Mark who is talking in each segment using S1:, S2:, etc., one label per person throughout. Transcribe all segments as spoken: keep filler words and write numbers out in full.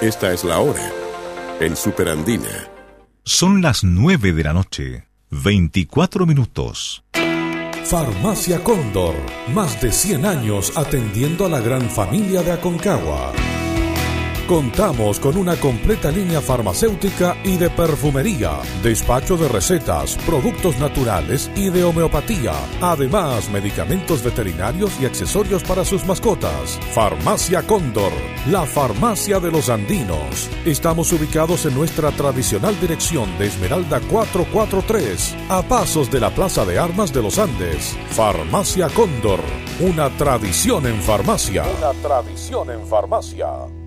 S1: Esta es la hora en Superandina.
S2: Son las nueve de la noche, veinticuatro minutos.
S3: Farmacia Cóndor, más de cien años atendiendo a la gran familia de Aconcagua. Contamos con una completa línea farmacéutica y de perfumería, despacho de recetas, productos naturales y de homeopatía. Además, medicamentos veterinarios y accesorios para sus mascotas. Farmacia Cóndor, la farmacia de los andinos. Estamos ubicados en nuestra tradicional dirección de Esmeralda cuatrocientos cuarenta y tres, a pasos de la Plaza de Armas de los Andes. Farmacia Cóndor, una tradición en farmacia. Una tradición en farmacia.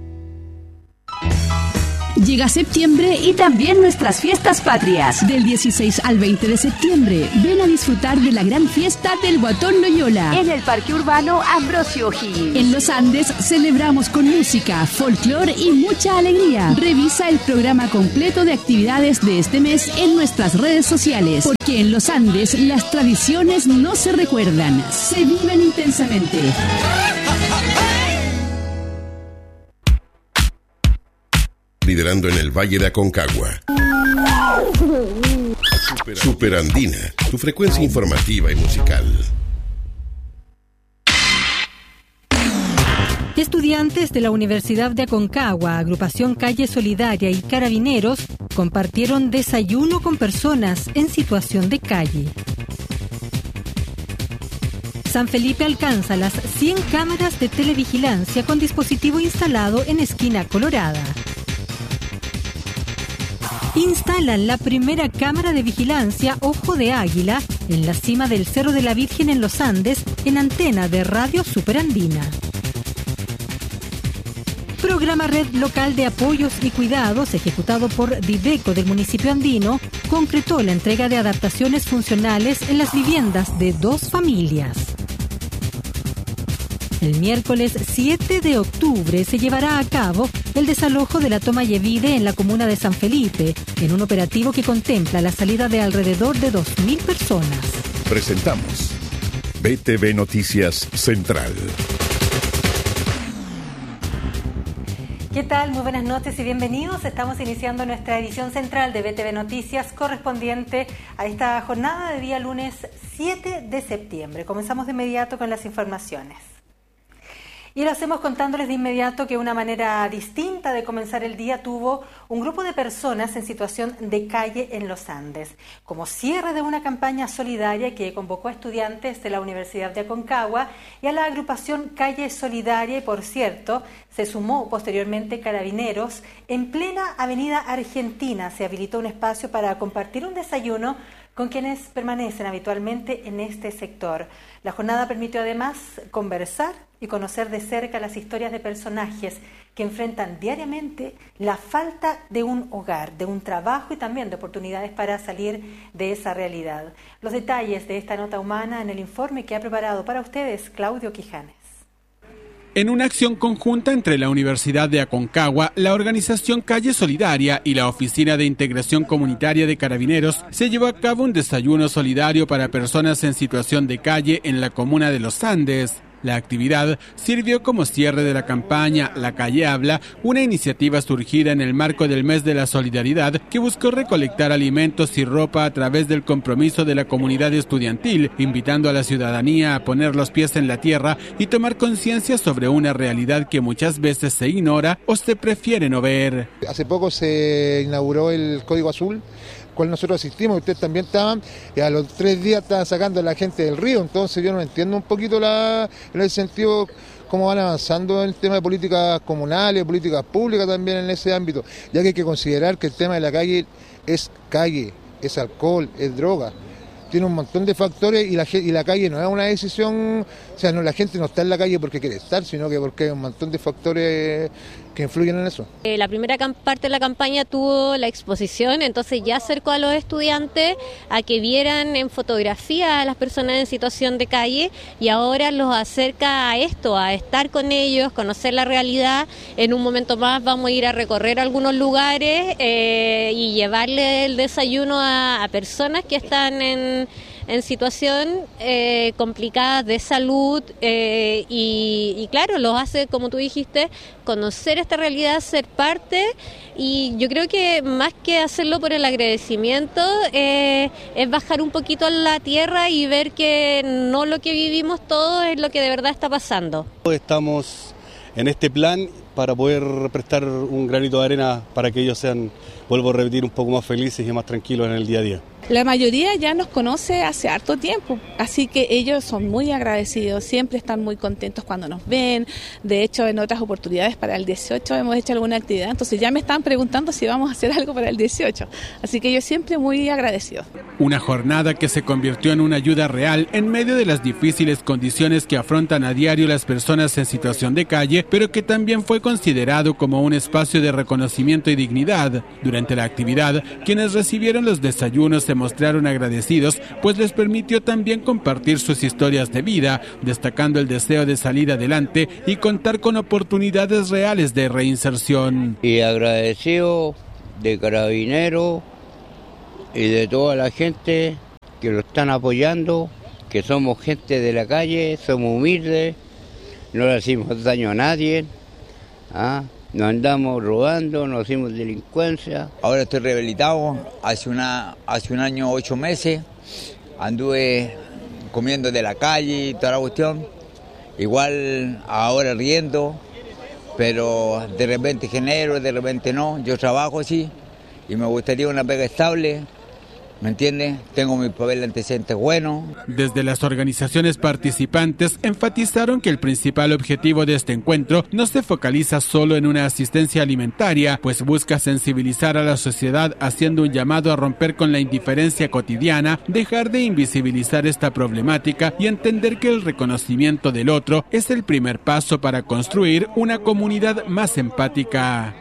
S4: Llega septiembre y también nuestras fiestas patrias. Del dieciséis al veinte de septiembre, ven a disfrutar de la gran fiesta del Guatón Loyola
S5: en el Parque Urbano Ambrosio O'Higgins.
S4: En los Andes celebramos con música, folclor y mucha alegría. Revisa el programa completo de actividades de este mes en nuestras redes sociales, porque en los Andes las tradiciones no se recuerdan, se viven intensamente.
S1: Liderando en el Valle de Aconcagua. Superandina, tu frecuencia informativa y musical.
S6: Estudiantes de la Universidad de Aconcagua, Agrupación Calle Solidaria y Carabineros compartieron desayuno con personas en situación de calle. San Felipe alcanza las cien cámaras de televigilancia con dispositivo instalado en Esquina Colorada. Instalan la primera cámara de vigilancia Ojo de Águila en la cima del Cerro de la Virgen en los Andes, en antena de Radio Superandina. Programa Red Local de Apoyos y Cuidados, ejecutado por Diveco del municipio andino, concretó la entrega de adaptaciones funcionales en las viviendas de dos familias. El miércoles siete de octubre se llevará a cabo el desalojo de la Toma Yevide en la comuna de San Felipe, en un operativo que contempla la salida de alrededor de dos mil personas.
S1: Presentamos B T V Noticias Central.
S6: ¿Qué tal? Muy buenas noches y bienvenidos. Estamos iniciando nuestra edición central de B T V Noticias correspondiente a esta jornada de día lunes siete de septiembre. Comenzamos de inmediato con las informaciones. Y lo hacemos contándoles de inmediato que una manera distinta de comenzar el día tuvo un grupo de personas en situación de calle en los Andes, como cierre de una campaña solidaria que convocó a estudiantes de la Universidad de Aconcagua y a la agrupación Calle Solidaria, y por cierto, se sumó posteriormente Carabineros. En plena avenida Argentina se habilitó un espacio para compartir un desayuno con quienes permanecen habitualmente en este sector. La jornada permitió además conversar y conocer de cerca las historias de personajes que enfrentan diariamente la falta de un hogar, de un trabajo y también de oportunidades para salir de esa realidad. Los detalles de esta nota humana en el informe que ha preparado para ustedes Claudio Quijanes.
S7: En una acción conjunta entre la Universidad de Aconcagua, la organización Calle Solidaria y la Oficina de Integración Comunitaria de Carabineros, se llevó a cabo un desayuno solidario para personas en situación de calle en la comuna de Los Andes. La actividad sirvió como cierre de la campaña La Calle Habla, una iniciativa surgida en el marco del Mes de la Solidaridad que buscó recolectar alimentos y ropa a través del compromiso de la comunidad estudiantil, invitando a la ciudadanía a poner los pies en la tierra y tomar conciencia sobre una realidad que muchas veces se ignora o se prefiere no ver. Hace poco se inauguró el Código Azul, cual nosotros asistimos, ustedes también estaban, y a los tres días estaban sacando a la gente del río. Entonces yo no entiendo un poquito la, en el sentido cómo van avanzando en el tema de políticas comunales, políticas públicas también en ese ámbito, ya que hay que considerar que el tema de la calle es calle, es alcohol, es droga. Tiene un montón de factores y la, y la calle no es una decisión, o sea, no, la gente no está en la calle porque quiere estar, sino que porque hay un montón de factores que influyen en eso.
S8: Eh, la primera parte de la campaña tuvo la exposición, entonces ya acercó a los estudiantes a que vieran en fotografía a las personas en situación de calle, y ahora los acerca a esto, a estar con ellos, conocer la realidad. En un momento más vamos a ir a recorrer algunos lugares eh, y llevarle el desayuno a, a personas que están en en situación eh, complicada de salud eh, y, y claro, los hace, como tú dijiste, conocer esta realidad, ser parte, y yo creo que más que hacerlo por el agradecimiento eh, es bajar un poquito a la tierra y ver que no lo que vivimos todos es lo que de verdad está pasando.
S9: Estamos en este plan para poder prestar un granito de arena para que ellos sean, vuelvo a repetir, un poco más felices y más tranquilos en el día a día.
S10: La mayoría ya nos conoce hace harto tiempo, así que ellos son muy agradecidos, siempre están muy contentos cuando nos ven. De hecho, en otras oportunidades para el dieciocho hemos hecho alguna actividad, entonces ya me están preguntando si vamos a hacer algo para el dieciocho, así que ellos siempre muy agradecidos.
S7: Una jornada que se convirtió en una ayuda real en medio de las difíciles condiciones que afrontan a diario las personas en situación de calle, pero que también fue considerado como un espacio de reconocimiento y dignidad. Durante la actividad, quienes recibieron los desayunos se mostraron agradecidos, pues les permitió también compartir sus historias de vida, destacando el deseo de salir adelante y contar con oportunidades reales de reinserción.
S11: Y agradecido de Carabineros y de toda la gente que lo están apoyando, que somos gente de la calle, somos humildes, no le hacemos daño a nadie, ¿ah? No andamos robando, no hacemos delincuencia.
S12: Ahora estoy rehabilitado, hace, una, hace un año, ocho meses, anduve comiendo de la calle y toda la cuestión, igual ahora riendo, pero de repente genero, de repente no, yo trabajo así y me gustaría una pega estable. ¿Me entiendes? Tengo mi papel de antecedentes bueno.
S7: Desde las organizaciones participantes enfatizaron que el principal objetivo de este encuentro no se focaliza solo en una asistencia alimentaria, pues busca sensibilizar a la sociedad haciendo un llamado a romper con la indiferencia cotidiana, dejar de invisibilizar esta problemática y entender que el reconocimiento del otro es el primer paso para construir una comunidad más empática.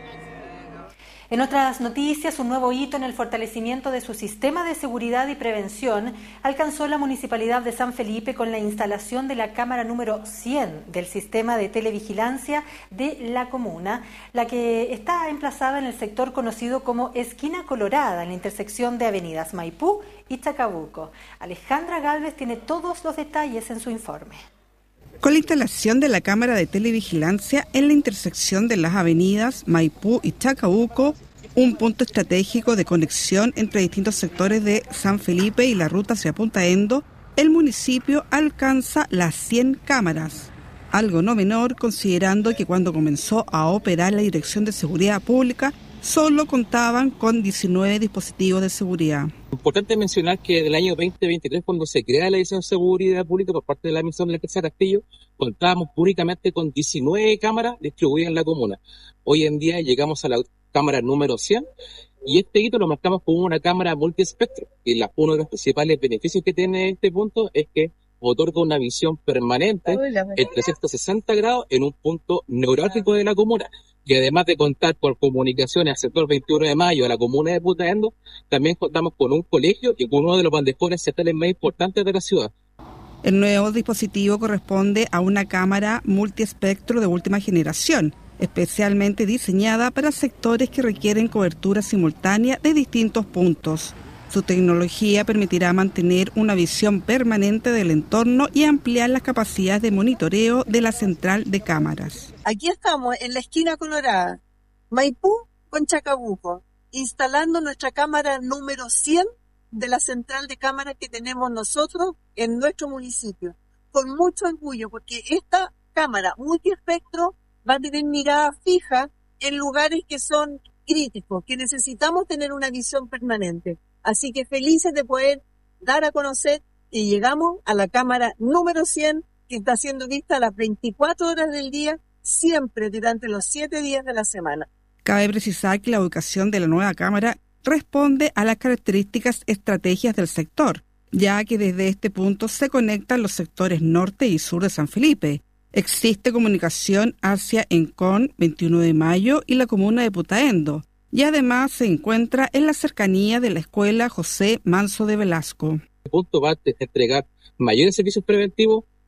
S6: En otras noticias, un nuevo hito en el fortalecimiento de su sistema de seguridad y prevención alcanzó la Municipalidad de San Felipe con la instalación de la cámara número cien del sistema de televigilancia de la comuna, la que está emplazada en el sector conocido como Esquina Colorada, en la intersección de avenidas Maipú y Chacabuco. Alejandra Gálvez tiene todos los detalles en su informe.
S13: Con la instalación de la cámara de televigilancia en la intersección de las avenidas Maipú y Chacabuco, un punto estratégico de conexión entre distintos sectores de San Felipe y la ruta hacia Punta Endo, el municipio alcanza las cien cámaras. Algo no menor considerando que cuando comenzó a operar la Dirección de Seguridad Pública, solo contaban con diecinueve dispositivos de seguridad.
S14: Importante mencionar que en el año veinte veintitrés, cuando se crea la Dirección de Seguridad Pública por parte de la administración de la empresa Castillo, contábamos únicamente con diecinueve cámaras distribuidas en la comuna. Hoy en día llegamos a la cámara número cien y este hito lo marcamos como una cámara multiespectro. Y la, uno de los principales beneficios que tiene este punto es que otorga una visión permanente en trescientos sesenta grados en un punto neurálgico de la comuna. Y además de contar con comunicaciones al sector veintiuno de mayo, a la comuna de Punta Endo, también contamos con un colegio y con uno de los bandejones estatales más importantes de la ciudad.
S13: El nuevo dispositivo corresponde a una cámara multiespectro de última generación, especialmente diseñada para sectores que requieren cobertura simultánea de distintos puntos. Su tecnología permitirá mantener una visión permanente del entorno y ampliar las capacidades de monitoreo de la central de cámaras.
S15: Aquí estamos en la esquina colorada, Maipú con Chacabuco, instalando nuestra cámara número cien de la central de cámaras que tenemos nosotros en nuestro municipio. Con mucho orgullo, porque esta cámara multiespectro va a tener mirada fija en lugares que son críticos, que necesitamos tener una visión permanente. Así que felices de poder dar a conocer y llegamos a la cámara número cien, que está siendo vista a las veinticuatro horas del día, siempre durante los siete días de la semana.
S13: Cabe precisar que la ubicación de la nueva cámara responde a las características estrategias del sector, ya que desde este punto se conectan los sectores norte y sur de San Felipe. Existe comunicación hacia Encón, veintiuno de mayo y la comuna de Punta Endo, y además se encuentra en la cercanía de la escuela José Manso de Velasco.
S14: El punto va a entregar mayores servicios preventivos,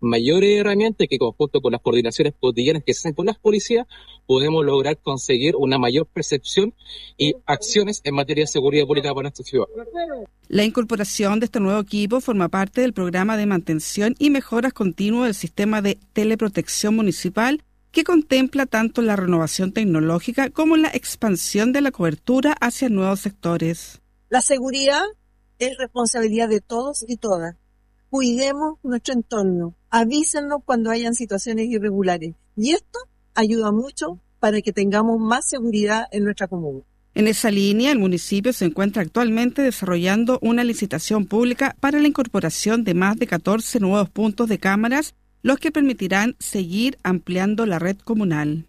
S14: mayores herramientas que, conjunto con las coordinaciones cotidianas que se hacen con las policías, podemos lograr conseguir una mayor percepción y acciones en materia de seguridad pública para nuestra ciudad.
S13: La incorporación de este nuevo equipo forma parte del programa de mantención y mejoras continuas del sistema de teleprotección municipal, que contempla tanto la renovación tecnológica como la expansión de la cobertura hacia nuevos sectores.
S15: La seguridad es responsabilidad de todos y todas. Cuidemos nuestro entorno, avísenos cuando hayan situaciones irregulares. Y esto ayuda mucho para que tengamos más seguridad en nuestra comuna.
S13: En esa línea, el municipio se encuentra actualmente desarrollando una licitación pública para la incorporación de más de catorce nuevos puntos de cámaras, los que permitirán seguir ampliando la red comunal.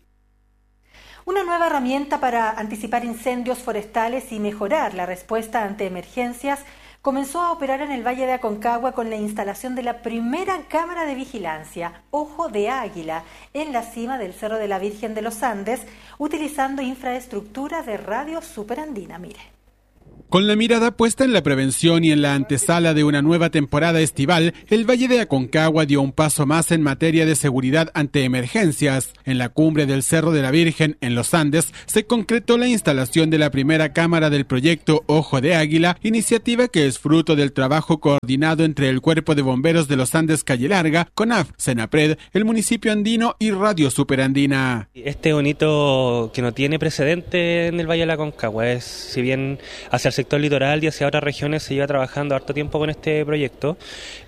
S6: Una nueva herramienta para anticipar incendios forestales y mejorar la respuesta ante emergencias comenzó a operar en el Valle de Aconcagua con la instalación de la primera cámara de vigilancia, Ojo de Águila, en la cima del Cerro de la Virgen de los Andes, utilizando infraestructura de radio superandina. Mire.
S7: Con la mirada puesta en la prevención y en la antesala de una nueva temporada estival, el Valle de Aconcagua dio un paso más en materia de seguridad ante emergencias. En la cumbre del Cerro de la Virgen, en los Andes, se concretó la instalación de la primera cámara del proyecto Ojo de Águila, iniciativa que es fruto del trabajo coordinado entre el Cuerpo de Bomberos de los Andes Calle Larga, CONAF, Senapred, el municipio andino y Radio Superandina.
S16: Este es un hito que no tiene precedente en el Valle de Aconcagua. Es, si bien hacia el sector litoral y hacia otras regiones se lleva trabajando harto tiempo con este proyecto,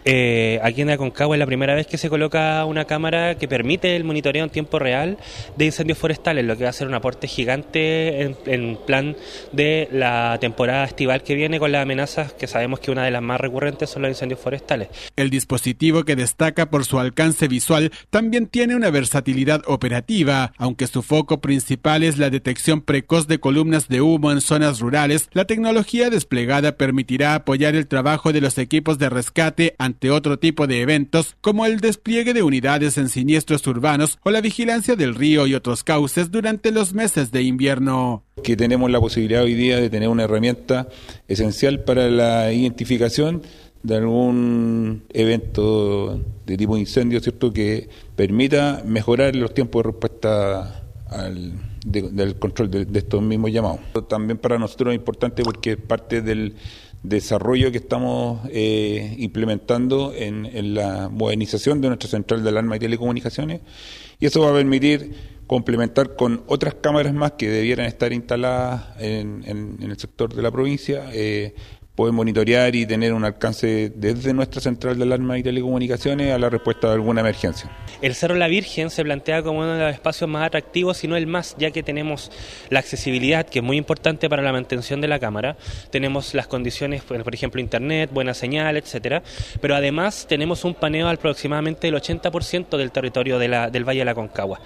S16: eh, aquí en Aconcagua es la primera vez que se coloca una cámara que permite el monitoreo en tiempo real de incendios forestales, lo que va a ser un aporte gigante en, en plan de la temporada estival que viene, con las amenazas que sabemos que una de las más recurrentes son los incendios forestales.
S7: El dispositivo, que destaca por su alcance visual, también tiene una versatilidad operativa. Aunque su foco principal es la detección precoz de columnas de humo en zonas rurales, la tecnología desplegada permitirá apoyar el trabajo de los equipos de rescate ante otro tipo de eventos, como el despliegue de unidades en siniestros urbanos o la vigilancia del río y otros cauces durante los meses de invierno.
S17: Que tenemos la posibilidad hoy día de tener una herramienta esencial para la identificación de algún evento de tipo incendio, ¿cierto?, que permita mejorar los tiempos de respuesta al De, del control de, de estos mismos llamados. También para nosotros es importante porque es parte del desarrollo que estamos eh, implementando en, en la modernización de nuestra central de alarma y telecomunicaciones, y eso va a permitir complementar con otras cámaras más que debieran estar instaladas en, en, en el sector de la provincia, eh, poder monitorear y tener un alcance desde nuestra central de alarma y telecomunicaciones a la respuesta de alguna emergencia.
S16: El Cerro de la Virgen se plantea como uno de los espacios más atractivos, si no el más, ya que tenemos la accesibilidad, que es muy importante para la mantención de la cámara, tenemos las condiciones, por ejemplo, internet, buena señal, etcétera, pero además tenemos un paneo aproximadamente del ochenta por ciento del territorio de la, del Valle de la Aconcagua.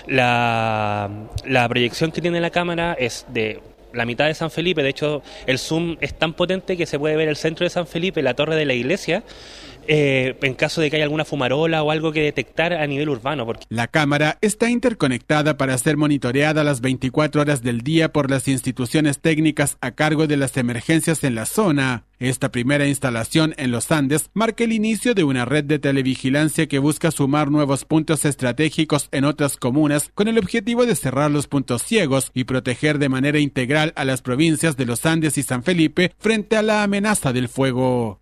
S16: La, la proyección que tiene la cámara es de la mitad de San Felipe. De hecho, el zoom es tan potente que se puede ver el centro de San Felipe, la torre de la iglesia, eh, en caso de que haya alguna fumarola o algo que detectar a nivel urbano. Porque
S7: la cámara está interconectada para ser monitoreada las veinticuatro horas del día por las instituciones técnicas a cargo de las emergencias en la zona. Esta primera instalación en los Andes marca el inicio de una red de televigilancia que busca sumar nuevos puntos estratégicos en otras comunas, con el objetivo de cerrar los puntos ciegos y proteger de manera integral a las provincias de los Andes y San Felipe frente a la amenaza del fuego.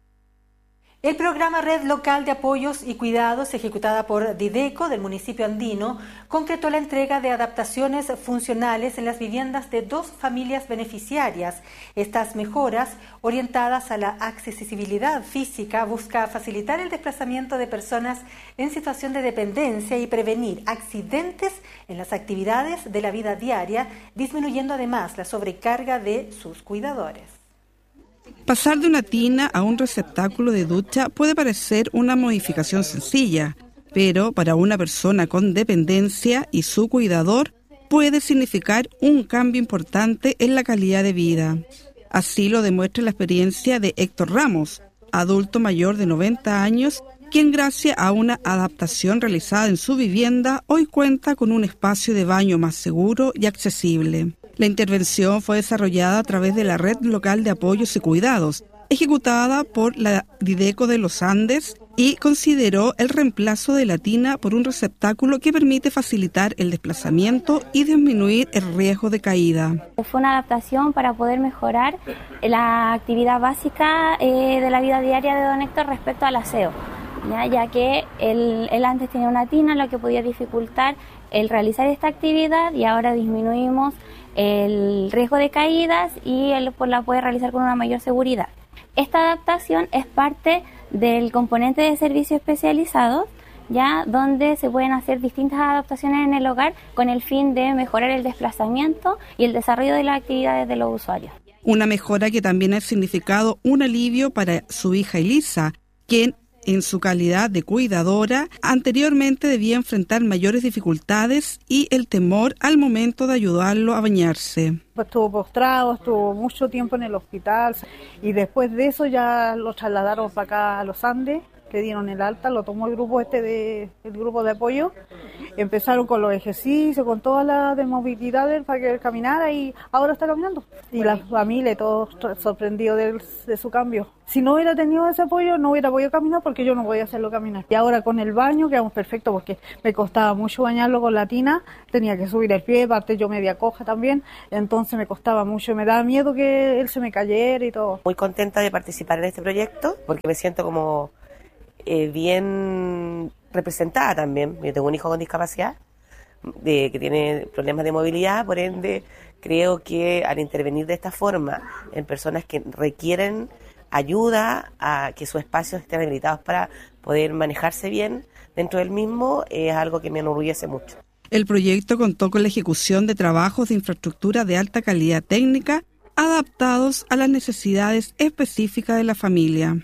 S6: El programa Red Local de Apoyos y Cuidados, ejecutada por Dideco del municipio andino, concretó la entrega de adaptaciones funcionales en las viviendas de dos familias beneficiarias. Estas mejoras, orientadas a la accesibilidad física, busca facilitar el desplazamiento de personas en situación de dependencia y prevenir accidentes en las actividades de la vida diaria, disminuyendo además la sobrecarga de sus cuidadores.
S13: Pasar de una tina a un receptáculo de ducha puede parecer una modificación sencilla, pero para una persona con dependencia y su cuidador puede significar un cambio importante en la calidad de vida. Así lo demuestra la experiencia de Héctor Ramos, adulto mayor de noventa años, quien gracias a una adaptación realizada en su vivienda hoy cuenta con un espacio de baño más seguro y accesible. La intervención fue desarrollada a través de la Red Local de Apoyos y Cuidados, ejecutada por la Dideco de los Andes y consideró el reemplazo de la tina por un receptáculo que permite facilitar el desplazamiento y disminuir el riesgo de caída.
S18: Fue una adaptación para poder mejorar la actividad básica eh, de la vida diaria de don Héctor respecto al aseo, ya, ya que él, él antes tenía una tina, lo que podía dificultar el realizar esta actividad, y ahora disminuimos el riesgo de caídas y él pues, la puede realizar con una mayor seguridad. Esta adaptación es parte del componente de servicios especializados, ya donde se pueden hacer distintas adaptaciones en el hogar con el fin de mejorar el desplazamiento y el desarrollo de las actividades de los usuarios.
S13: Una mejora que también ha significado un alivio para su hija Elisa, quien en su calidad de cuidadora anteriormente debía enfrentar mayores dificultades y el temor al momento de ayudarlo a bañarse.
S19: Estuvo postrado, estuvo mucho tiempo en el hospital y después de eso ya lo trasladaron para acá a los Andes, le dieron el alta, lo tomó el grupo este de el grupo de apoyo. Empezaron con los ejercicios, con todas las de movilidad para que él caminara y ahora está caminando. Y la familia, todos sorprendidos de, de su cambio. Si no hubiera tenido ese apoyo, no hubiera podido caminar porque yo no podía hacerlo caminar. Y ahora con el baño quedamos perfectos porque me costaba mucho bañarlo con la tina, tenía que subir el pie, aparte yo media coja también, entonces me costaba mucho, me daba miedo que él se me cayera y todo.
S20: Muy contenta de participar en este proyecto porque me siento como eh, bien representada también. Yo tengo un hijo con discapacidad de, que tiene problemas de movilidad, por ende creo que al intervenir de esta forma en personas que requieren ayuda a que sus espacios estén habilitados para poder manejarse bien dentro del mismo es algo que me enorgullece mucho.
S13: El proyecto contó con la ejecución de trabajos de infraestructura de alta calidad técnica adaptados a las necesidades específicas de la familia.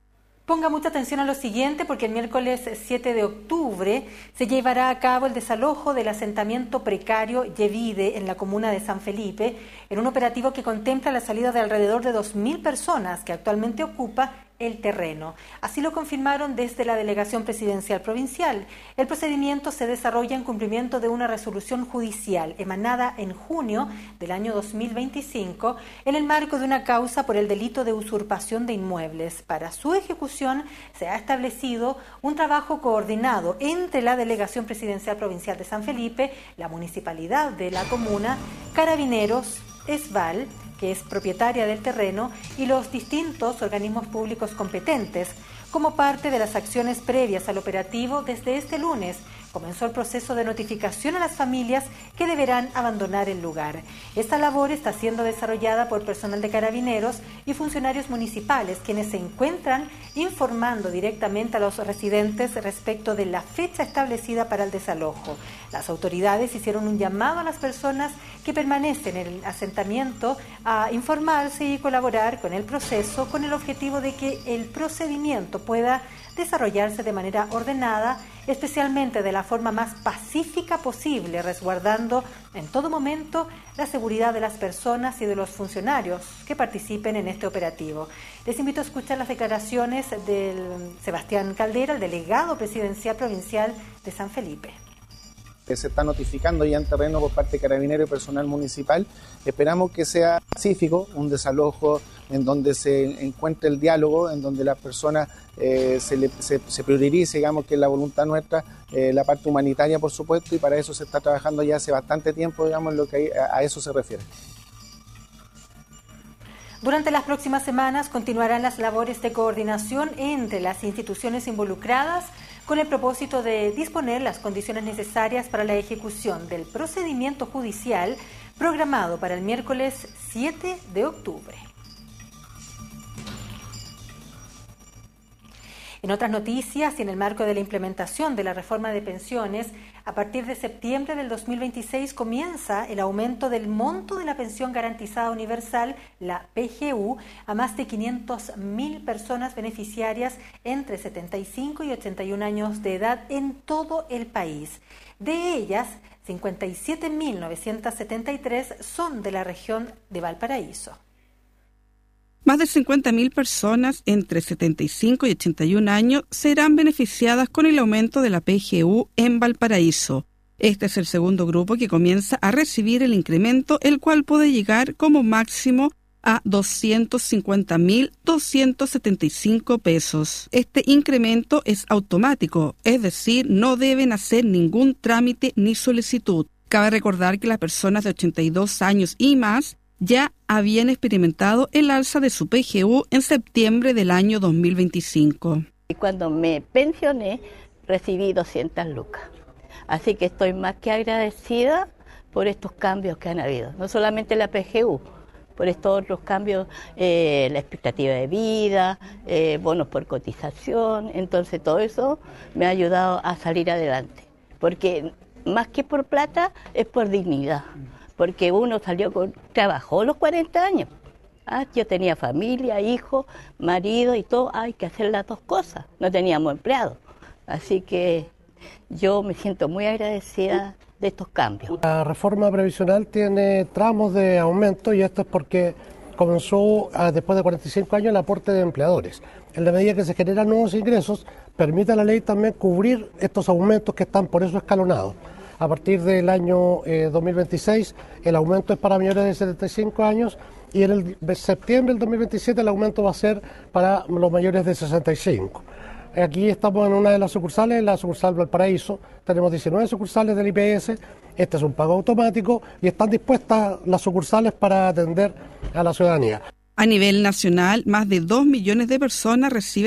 S6: Ponga mucha atención a lo siguiente porque el miércoles siete de octubre se llevará a cabo el desalojo del asentamiento precario Yevide en la comuna de San Felipe, en un operativo que contempla la salida de alrededor de dos mil personas que actualmente ocupa el terreno. Así lo confirmaron desde la Delegación Presidencial Provincial. El procedimiento se desarrolla en cumplimiento de una resolución judicial emanada en junio del año dos mil veinticinco en el marco de una causa por el delito de usurpación de inmuebles. Para su ejecución se ha establecido un trabajo coordinado entre la Delegación Presidencial Provincial de San Felipe, la Municipalidad de la comuna, Carabineros, ESVAL, que es propietaria del terreno, y los distintos organismos públicos competentes. Como parte de las acciones previas al operativo, desde este lunes comenzó el proceso de notificación a las familias que deberán abandonar el lugar. Esta labor está siendo desarrollada por personal de Carabineros y funcionarios municipales, quienes se encuentran informando directamente a los residentes respecto de la fecha establecida para el desalojo. Las autoridades hicieron un llamado a las personas que permanecen en el asentamiento a informarse y colaborar con el proceso con el objetivo de que el procedimiento pueda desarrollarse de manera ordenada, especialmente de la forma más pacífica posible, resguardando en todo momento la seguridad de las personas y de los funcionarios que participen en este operativo. Les invito a escuchar las declaraciones del Sebastián Caldera, el delegado presidencial provincial de San Felipe.
S21: Se está notificando ya en terreno por parte de Carabineros y personal municipal. Esperamos que sea pacífico, un desalojo en donde se encuentre el diálogo, en donde las personas eh, se, le, se, se priorice, digamos, que es la voluntad nuestra, eh, la parte humanitaria, por supuesto, y para eso se está trabajando ya hace bastante tiempo, digamos, lo que a, a eso se refiere.
S6: Durante las próximas semanas continuarán las labores de coordinación entre las instituciones involucradas con el propósito de disponer las condiciones necesarias para la ejecución del procedimiento judicial programado para el miércoles siete de octubre. En otras noticias y en el marco de la implementación de la reforma de pensiones, a partir de septiembre del dos mil veintiséis comienza el aumento del monto de la pensión garantizada universal, la P G U, a más de quinientas mil personas beneficiarias entre setenta y cinco y ochenta y un años de edad en todo el país. De ellas, cincuenta y siete mil novecientas setenta y tres son de la región de Valparaíso.
S13: Más de cincuenta mil personas entre setenta y cinco y ochenta y un años serán beneficiadas con el aumento de la P G U en Valparaíso. Este es el segundo grupo que comienza a recibir el incremento, el cual puede llegar como máximo a doscientos cincuenta mil doscientos setenta y cinco pesos. Este incremento es automático, es decir, no deben hacer ningún trámite ni solicitud. Cabe recordar que las personas de ochenta y dos años y más ya habían experimentado el alza de su P G U en septiembre del año dos mil veinticinco.
S2: Y cuando me pensioné, recibí doscientas lucas. Así que estoy más que agradecida por estos cambios que han habido. No solamente la P G U, por estos otros cambios, eh, la expectativa de vida, eh, bonos por cotización. Entonces todo eso me ha ayudado a salir adelante. Porque más que por plata, es por dignidad. Porque uno salió con, trabajó los cuarenta años. Ah, yo tenía familia, hijos, marido y todo. Hay que hacer las dos cosas. No teníamos empleados. Así que yo me siento muy agradecida de estos cambios.
S22: La reforma previsional tiene tramos de aumento y esto es porque comenzó a, después de cuarenta y cinco años el aporte de empleadores. En la medida que se generan nuevos ingresos, permite a la ley también cubrir estos aumentos que están por eso escalonados. A partir del año eh, dos mil veintiséis el aumento es para mayores de setenta y cinco años y en el de septiembre del dos mil veintisiete el aumento va a ser para los mayores de sesenta y cinco. Aquí estamos en una de las sucursales, la sucursal Valparaíso, tenemos diecinueve sucursales del I P S, este es un pago automático y están dispuestas las sucursales para atender a la ciudadanía.
S13: A nivel nacional, más de dos millones de personas reciben